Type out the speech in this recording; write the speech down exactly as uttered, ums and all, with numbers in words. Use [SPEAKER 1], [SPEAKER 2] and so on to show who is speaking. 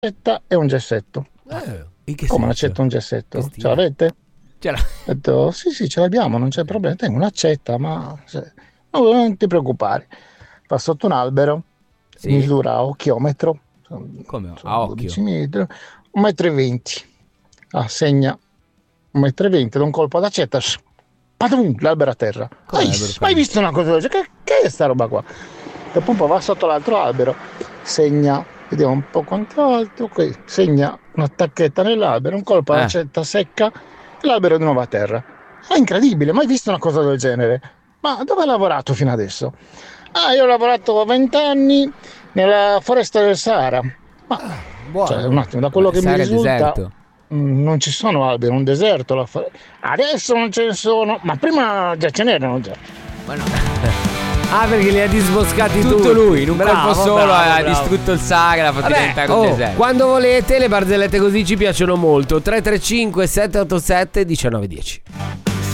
[SPEAKER 1] un'accetta e un gessetto.
[SPEAKER 2] Eh, in che
[SPEAKER 1] Come
[SPEAKER 2] senso?
[SPEAKER 1] un'accetta e un gessetto?
[SPEAKER 2] Che
[SPEAKER 1] Ce
[SPEAKER 2] stile?
[SPEAKER 1] l'avete?
[SPEAKER 2] Ce l'ha.
[SPEAKER 1] Ho detto, sì, sì, ce l'abbiamo, non c'è problema. Tengo un'accetta, ma se- no, non ti preoccupare. Va sotto un albero,
[SPEAKER 2] Sì?
[SPEAKER 1] misura a occhiometro, sono,
[SPEAKER 2] Come?
[SPEAKER 1] sono
[SPEAKER 2] A occhio?
[SPEAKER 1] dodici metri, un metro e venti. Ah, segna un metro e venti, da un colpo d'accetta, sh- padum, l'albero a terra.
[SPEAKER 2] Come
[SPEAKER 1] Hai
[SPEAKER 2] l'albero
[SPEAKER 1] mai
[SPEAKER 2] fermo?
[SPEAKER 1] visto una cosa del genere? Che, che è sta roba qua? Dopo un po' va sotto l'altro albero, segna, vediamo un po' quanto alto, qui, segna una tacchetta nell'albero, un colpo
[SPEAKER 2] Eh.
[SPEAKER 1] d'accetta secca, e l'albero di nuovo a terra. È incredibile, mai visto una cosa del genere? Ma dove hai lavorato fino adesso? Ah, io ho lavorato vent'anni nella foresta del Sahara. Ma,
[SPEAKER 2] Buono.
[SPEAKER 1] cioè, un attimo, da quello
[SPEAKER 2] Vabbè,
[SPEAKER 1] che mi
[SPEAKER 2] Sahara è
[SPEAKER 1] risulta,
[SPEAKER 2] deserto.
[SPEAKER 1] mm, non ci sono alberi, è un deserto. la fa- Adesso non ce ne sono, ma prima già ce n'erano già.
[SPEAKER 2] Ma no.
[SPEAKER 3] Ah, perché li ha disboscati
[SPEAKER 2] Tutto
[SPEAKER 3] tutti.
[SPEAKER 2] lui, in un
[SPEAKER 3] Bravo,
[SPEAKER 2] colpo solo
[SPEAKER 3] bravo,
[SPEAKER 2] ha
[SPEAKER 3] bravo.
[SPEAKER 2] distrutto il Sahara, l'ha fatto
[SPEAKER 3] Vabbè,
[SPEAKER 2] diventare un
[SPEAKER 3] oh,
[SPEAKER 2] deserto.
[SPEAKER 3] quando volete le barzellette così ci piacciono molto. tre tre cinque sette otto sette uno nove uno zero.